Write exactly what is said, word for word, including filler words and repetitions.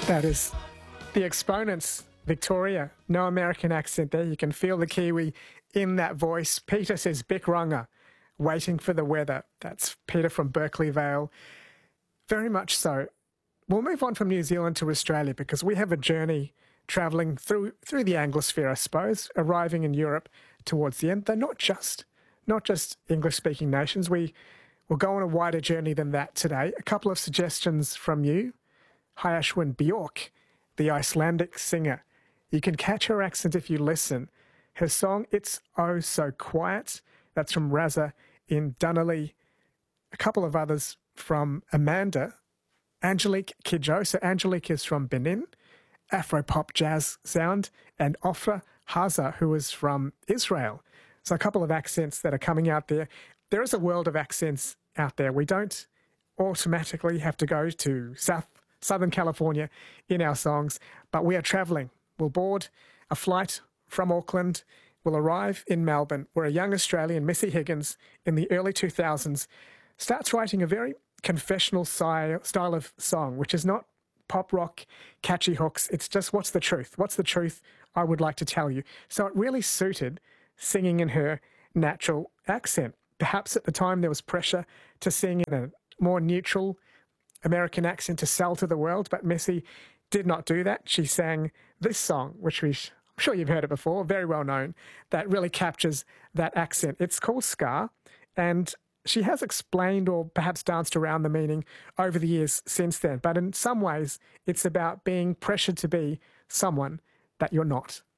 That is the Exponents, Victoria. No American accent there. You can feel the Kiwi in that voice. Peter says Bickrunga, waiting for the weather. That's Peter from Berkeley Vale. Very much so. We'll move on from New Zealand to Australia because we have a journey travelling through through the Anglosphere, I suppose, arriving in Europe towards the end. They're not just not just English-speaking nations. We will go on a wider journey than that today. A couple of suggestions from you. Hayashwin Bjork, the Icelandic singer. You can catch her accent if you listen. Her song, It's Oh So Quiet, that's from Raza in Dunolly. A couple of others from Amanda. Angelique Kidjo, so Angelique is from Benin, Afro-pop jazz sound, and Ofra Haza, who is from Israel. So a couple of accents that are coming out there. There is a world of accents out there. We don't automatically have to go to South Southern California in our songs, but we are travelling. We'll board a flight from Auckland. We'll arrive in Melbourne, where a young Australian, Missy Higgins, in the early two thousands, starts writing a very confessional style of song, which is not pop rock, catchy hooks. It's just, what's the truth? What's the truth I would like to tell you? So it really suited singing in her natural accent. Perhaps at the time there was pressure to sing in a more neutral American accent to sell to the world, but Missy did not do that. She sang this song, which we sh- I'm sure you've heard it before, very well known, that really captures that accent. It's called Scar, and she has explained or perhaps danced around the meaning over the years since then. But in some ways, it's about being pressured to be someone that you're not.